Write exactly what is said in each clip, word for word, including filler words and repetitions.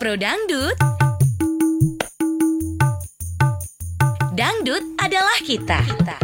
Pro Dangdut. Dangdut adalah kita.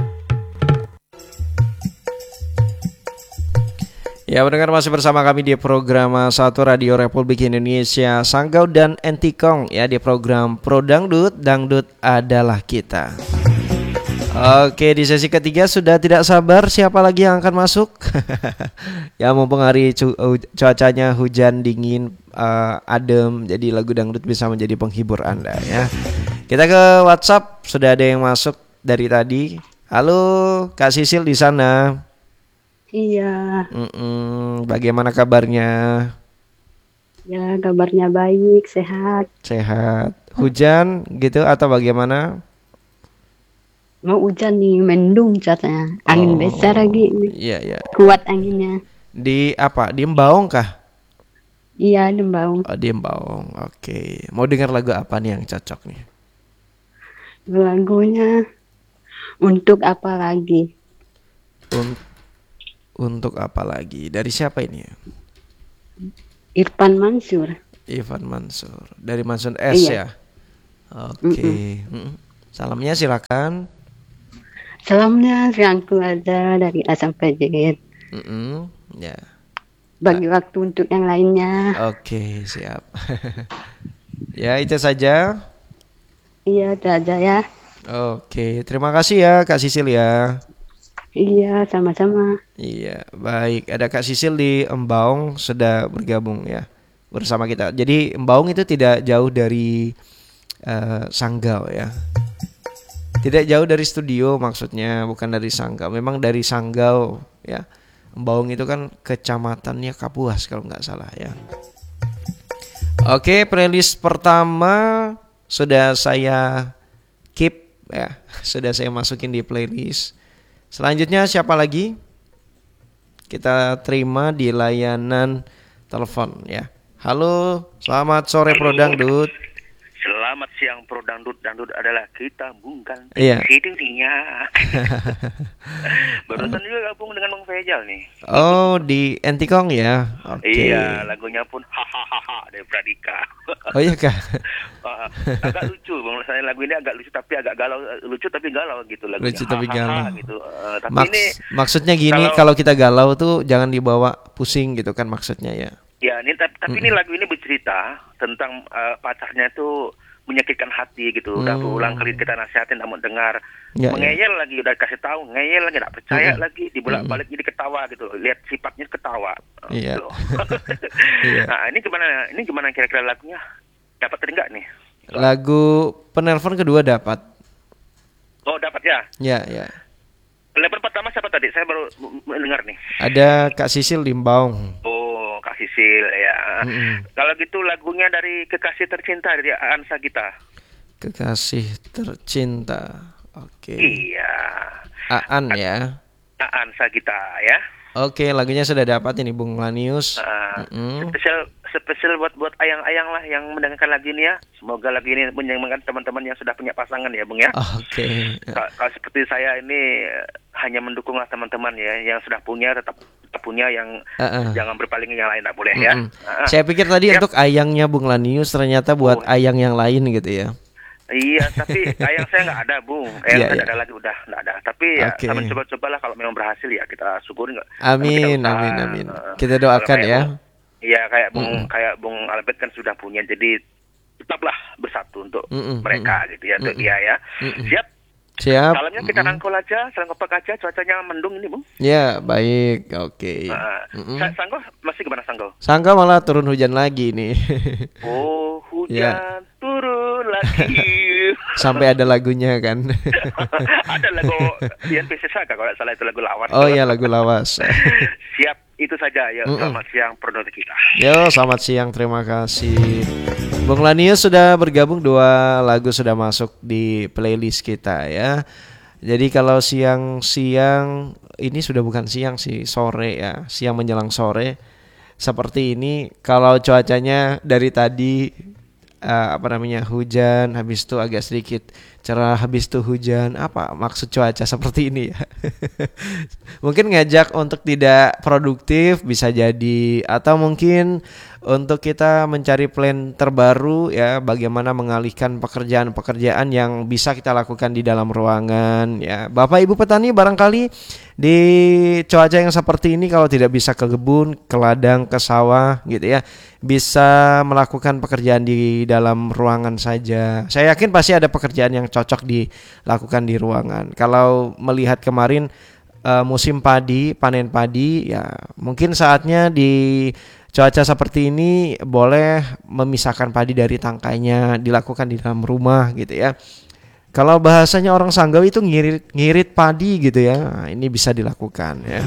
Ya, pendengar masih bersama kami di program satu Radio Republik Indonesia Sanggau dan Entikong ya, di program Pro Dangdut, Dangdut adalah kita. Oke, di sesi ketiga sudah tidak sabar siapa lagi yang akan masuk. Ya, mumpung hari cu- cuacanya hujan dingin, uh, adem, jadi lagu dangdut bisa menjadi penghibur Anda ya. Kita ke WhatsApp, sudah ada yang masuk dari tadi. Halo Kak Sisil di sana. Iya. Mm-mm, bagaimana kabarnya? Ya, kabarnya baik, sehat. Sehat. Hujan gitu atau bagaimana? Mau hujan nih, mendung cuacanya. Angin Oh, besar lagi. Iya, iya. Kuat anginnya. Di apa? Di Embaung kah? Iya, Dembaung. Oh, di Embaung. Oke. Mau dengar lagu apa nih yang cocok nih? Lagunya Untuk Apa Lagi. Un- untuk apa lagi? Dari siapa ini ya? Irfan Mansur. Irfan Mansur. Dari Mansur S Iya. ya? Oke. Mm-mm. Salamnya silakan. Salamnya siang keluarga dari A sampai Z. Mm-mm. Ya. Bagi waktu untuk yang lainnya. Oke, siap. Ya, itu saja. Iya, itu aja ya. Oke, terima kasih ya Kak Sisil ya. Iya, sama-sama. Iya, baik. Ada Kak Sisil di Embaung sudah bergabung ya bersama kita. Jadi Embaung itu tidak jauh dari uh, Sanggau ya. Tidak jauh dari studio maksudnya, bukan dari Sanggau. Memang dari Sanggau ya. Embaung itu kan kecamatannya Kapuas kalau nggak salah ya. Oke, playlist pertama sudah saya keep ya. Sudah saya masukin di playlist. Selanjutnya siapa lagi? Kita terima di layanan telepon ya. Halo, selamat sore Pro Dangdut. Selamat siang Pro Dangdut, Dangdut adalah kita bungkan. Iya. Hidungnya. Barusan juga gabung dengan Bang Fejal nih. Oh, di Entikong ya. Oke. Iya, lagunya pun hahaha dari Pradika. Oh iya kah? Agak lucu, Bang. Saya lagu ini agak lucu tapi agak galau, lucu tapi galau gitu lagunya. Lucu tapi galau. Gitu. Uh, tapi Maks- ini maksudnya gini, kalau, kalau kita galau tuh jangan dibawa pusing gitu kan maksudnya ya. Ya, ini tapi, tapi ini lagu ini bercerita tentang uh, pacarnya itu menyakitkan hati gitu. Udah Hmm. berulang kali kita nasihatin namun dengar. Ya, Mengeyel ya. lagi, udah kasih tahu, ngeyel lagi, nggak percaya Mm-mm. lagi, dibolak-balik jadi ketawa gitu. Lihat sifatnya ketawa. Iya. Gitu. Iya. Nah, ini gimana? Ini gimana kira-kira lagunya? Dapat atau enggak nih? Lagu penelpon kedua dapat. Oh, dapat ya. Ya, ya. Level pertama siapa tadi? Saya baru mendengar nih. Ada Kak Sisil di Embaung. Oh, Kak Sisil ya. Mm-mm. Kalau gitu lagunya dari Kekasih Tercinta dari Ansa Gita. Kekasih tercinta. Oke. Iya. Aan ya. Ansa Gita ya. Oke, lagunya sudah dapat ini Bung Lanius. Uh, Mm-mm. spesial spesial buat buat ayang-ayang lah yang mendengarkan lagu ini ya. Semoga lagu ini menyenangkan teman-teman yang sudah punya pasangan ya, Bung ya. Oke. Ka- Kalau seperti saya ini eh, hanya mendukunglah teman-teman ya yang sudah punya tetap tetap punya yang Uh-uh. jangan berpaling yang lain tak boleh ya. Mm-mm. Uh-uh. Saya pikir tadi Siap. untuk ayangnya Bung Lanius, ternyata buat Oh. ayang yang lain gitu ya. Iya, tapi ayang saya nggak ada, Bung. Ayang Iya, saya iya. nggak ada lagi, udah nggak ada. Tapi ya, Oke. kita mencoba-cobalah kalau memang berhasil ya kita syukuri nggak. Amin, Kita usaha, amin, amin. eh, Kita kalau doakan kayak ya. Bung- Iya, kayak Bung Mm-mm. kayak Bung Albert kan sudah punya, jadi tetaplah bersatu untuk Mm-mm, mereka mm-mm. gitu ya, untuk Mm-mm. dia ya. Mm-mm. Siap. Siap. Salamnya kita Mm-mm. rangkul aja, salam kompak aja. Cuacanya mendung ini, Bung. Ya, baik. Oke. Uh, Mm-mm. Sa- Sanggo masih gimana Sanggo? Sangka malah turun hujan lagi nih. Oh, hujan Ya. turun lagi. Sampai ada lagunya kan. Ada lagu Dian Pisces Saga kalau tidak salah, itu lagu lawas. Oh ya, lagu lawas. Siap, itu saja ya. Mm-mm. Selamat siang produk kita. Yo, selamat siang, terima kasih. Bung Lanius sudah bergabung, dua lagu sudah masuk di playlist kita ya. Jadi kalau siang-siang, ini sudah bukan siang sih, sore ya, siang menjelang sore. Seperti ini, kalau cuacanya dari tadi uh, apa namanya hujan, habis itu agak sedikit cerah, habis itu hujan, apa maksud cuaca seperti ini ya? Mungkin ngajak untuk tidak produktif bisa jadi, atau mungkin untuk kita mencari plan terbaru ya, bagaimana mengalihkan pekerjaan-pekerjaan yang bisa kita lakukan di dalam ruangan ya. Bapak Ibu petani, barangkali di cuaca yang seperti ini kalau tidak bisa ke kebun, ke ladang, ke sawah gitu ya, bisa melakukan pekerjaan di dalam ruangan saja. Saya yakin pasti ada pekerjaan yang cocok dilakukan di ruangan. Kalau melihat kemarin uh, musim padi, panen padi ya, mungkin saatnya di cuaca seperti ini boleh memisahkan padi dari tangkainya, dilakukan di dalam rumah gitu ya. Kalau bahasanya orang Sanggau itu ngirit ngirit padi gitu ya. Nah, ini bisa dilakukan ya.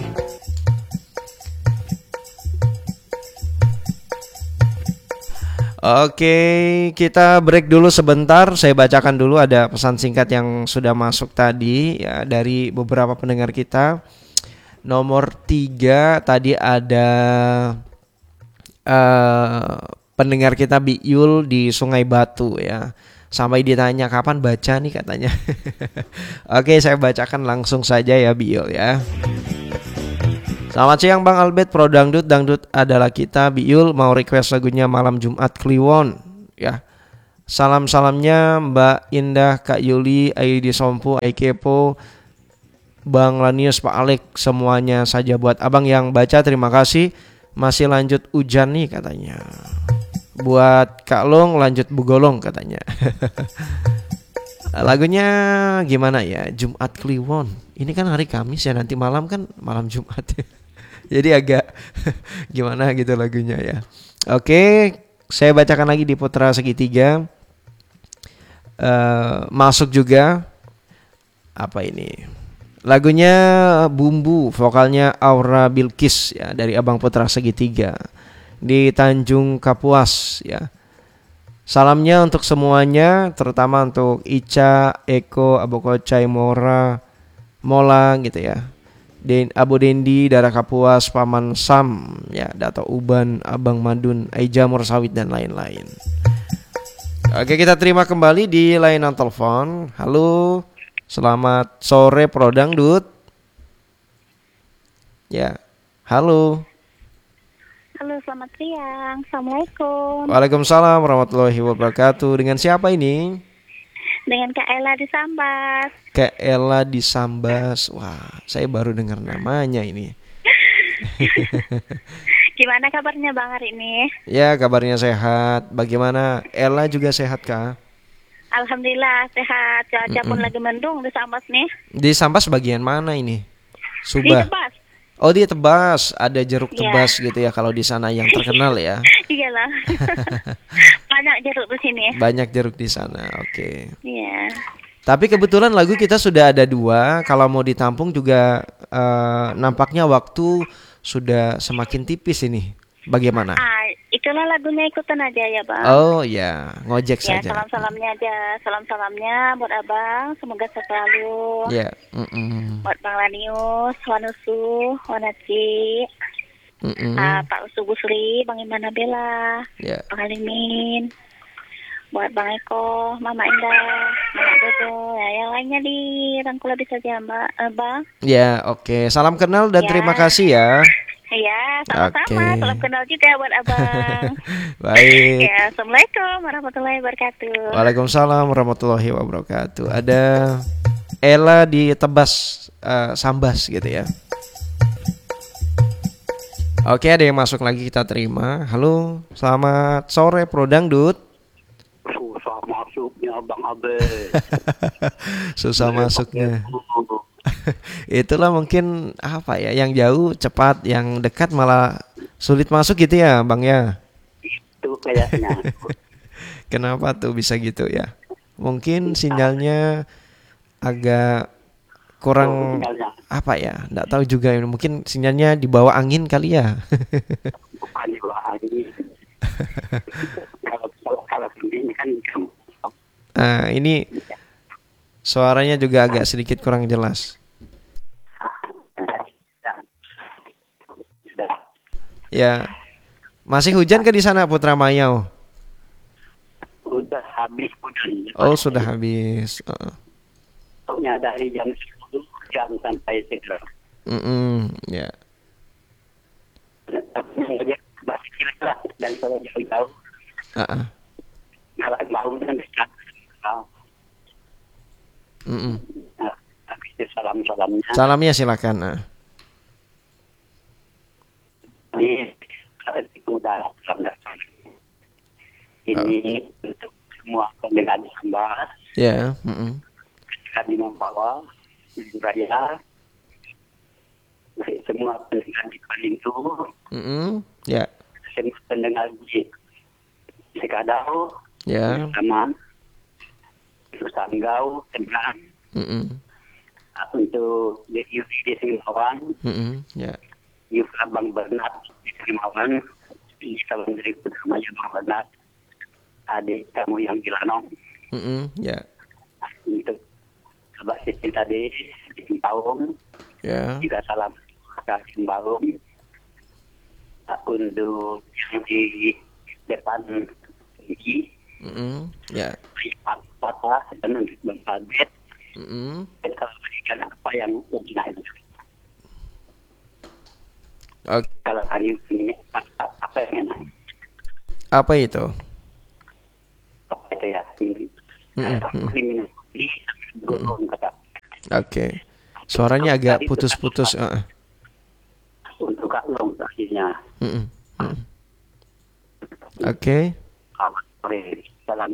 Oke, kita break dulu sebentar. Saya bacakan dulu ada pesan singkat yang sudah masuk tadi ya dari beberapa pendengar kita. Nomor tiga tadi ada Uh, pendengar kita Biul di Sungai Batu ya. Sampai ditanya kapan baca nih katanya. Oke, saya bacakan langsung saja ya Biul ya. Selamat siang Bang Albert, Pro Dangdut, Dangdut adalah kita. Biul mau request lagunya Malam Jumat Kliwon ya. Salam-salamnya Mbak Indah, Kak Yuli, Aidi Sompu, Aikepo, Bang Lanius, Pak Alek, semuanya saja buat Abang yang baca, terima kasih. Masih lanjut hujan nih katanya. Buat Kak Long lanjut bugolong katanya. Lagunya gimana ya? Jumat Kliwon. Ini kan hari Kamis ya, nanti malam kan malam Jumat ya. Jadi agak gimana gitu lagunya ya. Oke, saya bacakan lagi di Putra Segitiga. uh, Masuk juga. Apa ini? Lagunya Bumbu, vokalnya Aura Bilkis ya, dari Abang Putra Segitiga di Tanjung Kapuas ya. Salamnya untuk semuanya, terutama untuk Ica, Eko, Abu Kocai, Mora, Mola gitu ya. Den, Abu Dendi, Dara Kapuas, Paman Sam ya, Dato Uban, Abang Madun, Aijamur Sawit dan lain-lain. Oke, kita terima kembali di layanan telepon. Halo. Selamat sore Pro Dangdut. Ya, halo. Halo, selamat siang. Assalamualaikum. Waalaikumsalam warahmatullahi wabarakatuh. Dengan siapa ini? Dengan Kak Ella di Sambas. Kak Ella di Sambas. Wah, saya baru dengar namanya ini. Gimana kabarnya Bang hari ini? Ya, kabarnya sehat. Bagaimana? Ella juga sehat kah? Alhamdulillah sehat. Cuaca pun lagi mendung di Sambas nih. Di Sambas bagian mana ini? Di Subah. Tebas. Oh, di Tebas. Ada jeruk Ya. Tebas gitu ya kalau di sana yang terkenal ya. Iyalah. Banyak jeruk di sini. Banyak jeruk di sana. Oke. Iya. Tapi kebetulan lagu kita sudah ada dua. Kalau mau ditampung juga uh, nampaknya waktu sudah semakin tipis ini. Bagaimana? Ah, itulah lagunya, ikutan aja ya Bang. Oh ya, ngojek Ya, saja. salam-salamnya aja. Salam-salamnya buat Abang. Semoga sehat selalu. Ya. Mm-mm. Buat Bang Lanius, Wanusu, Wanaci, Mm-mm. uh, Pak Usu Gusri, Bang Iman Nabila, Ya. Bang Alimin, buat Bang Eko, Mama Indah, Mama Dodo, ya, yang lainnya di rangkul lebih saja Mbak, eh, Bang. Ya, oke. Salam kenal dan Ya. terima kasih ya. Iya, sama-sama. Oke. Salam kenal juga buat Abang. Baik. Ya, Assalamualaikum warahmatullahi wabarakatuh. Waalaikumsalam warahmatullahi wabarakatuh. Ada Ella di Tebas, uh, Sambas gitu ya. Oke, ada yang masuk lagi, kita terima. Halo, selamat sore Pro Dangdut. Susah masuknya Bang Abe. Susah masuknya. Itulah mungkin apa ya, yang jauh cepat, yang dekat malah sulit masuk gitu ya Bang ya. Itu kayaknya. Kenapa tuh bisa gitu ya? Mungkin sinyalnya agak kurang Oh, sinyalnya. apa ya, nggak tahu juga, mungkin sinyalnya di bawah angin kali ya. Bukan di bawah angin. Kalau kalau kalau ini kan Nah, ini suaranya juga agak sedikit kurang jelas. Ya. Masih hujan ke di sana Putra Mayau? udah habis hujan. Oh, sudah habis. Uh. Pokoknya dari jam sepuluh jam sampai sekarang. Mm-mm, ya. Tapi masih lah dan kalau jauh-jauh Uh-uh. kalau mau kan dekat. Oh. Mm-mm. Nah, habis itu salam-salamnya. Salamnya silakan. Nah. Ini kalau itu udah salam datang. Ini untuk semua pendengar hamba Ya. Mm-mm. kami membawa ibu raya semua pendengar di Palintu, Mm-mm. Ya. semua pendengar di Sekadau, Ya. sama Sanggau, Tenang, Mm-mm. untuk D U D di Singkawan, Mm-mm. Ya. Yuk Bang Bernat di Singkawan, ini salam dari utamanya Bang Bernat, adik kamu yang di Lanong, Mm-mm. Ya. untuk Abah Siti tadi di Cimpaung, Ya. juga salam ke Cimpaung, untuk yang di depan ini, Mm-mm. Ya. patah dan untuk Bang Albert, Mm-mm. dan kalau berikan apa yang lebih naik. Oke. Kalau hari ini apa, apa yang enak? Apa itu? Apa itu ya? Ini Mm-mm. kriminalisasi gurung kata. Oke. Suaranya agak putus-putus. Uh. Untuk Kak Long akhirnya. Mm-mm. Mm-mm. Oke. Selamat sore. Salam.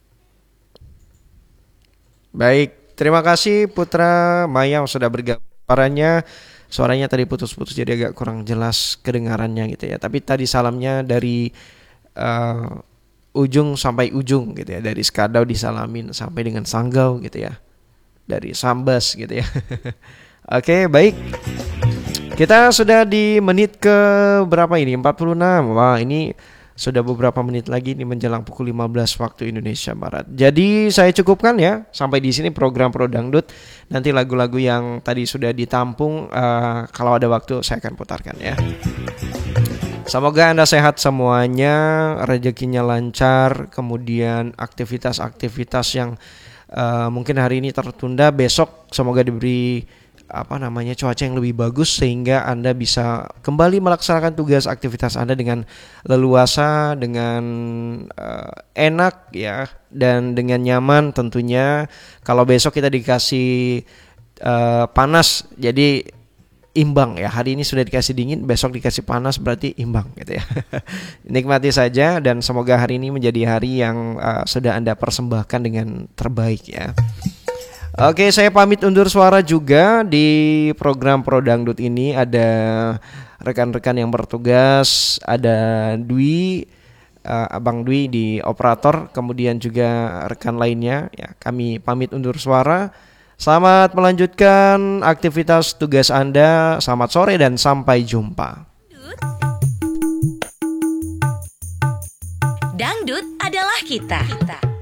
Baik, terima kasih Putra Maya yang sudah bergabung. Suaranya, suaranya tadi putus-putus jadi agak kurang jelas kedengarannya gitu ya. Tapi tadi salamnya dari uh, ujung sampai ujung gitu ya. Dari Skadau disalamin sampai dengan Sanggau gitu ya. Dari Sambas gitu ya. Oke, baik. Kita sudah di menit ke berapa ini? empat puluh enam. Wah, ini sudah beberapa menit lagi nih menjelang pukul lima belas waktu Indonesia Barat. Jadi saya cukupkan ya sampai di sini program Pro Dangdut. Nanti lagu-lagu yang tadi sudah ditampung uh, kalau ada waktu saya akan putarkan ya. Semoga Anda sehat semuanya, rezekinya lancar, kemudian aktivitas-aktivitas yang uh, mungkin hari ini tertunda, besok semoga diberi apa namanya cuaca yang lebih bagus sehingga Anda bisa kembali melaksanakan tugas aktivitas Anda dengan leluasa, dengan uh, enak ya, dan dengan nyaman tentunya. Kalau besok kita dikasih uh, panas, jadi imbang ya. Hari ini sudah dikasih dingin, besok dikasih panas, berarti imbang gitu ya. Nikmati saja dan semoga hari ini menjadi hari yang uh, sudah Anda persembahkan dengan terbaik ya. Oke, saya pamit undur suara juga di program Pro Dangdut ini. Ada rekan-rekan yang bertugas, ada Dwi, uh, Abang Dwi di operator, kemudian juga rekan lainnya. Ya, kami pamit undur suara. Selamat melanjutkan aktivitas tugas Anda. Selamat sore dan sampai jumpa. Dangdut adalah kita.